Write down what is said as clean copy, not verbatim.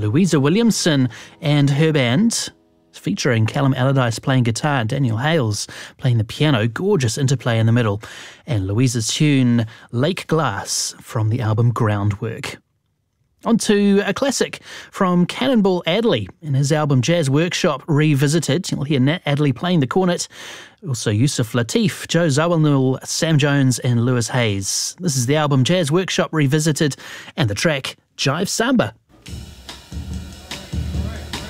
Louisa Williamson and her band, featuring Callum Allardyce playing guitar, Daniel Hales playing the piano, gorgeous interplay in the middle, and Louisa's tune Lake Glass from the album Groundwork. On to a classic from Cannonball Adderley in his album Jazz Workshop Revisited. You'll hear Nat Adderley playing the cornet, also Yusuf Lateef, Joe Zawinul, Sam Jones and Lewis Hayes. This is the album Jazz Workshop Revisited and the track Jive Samba.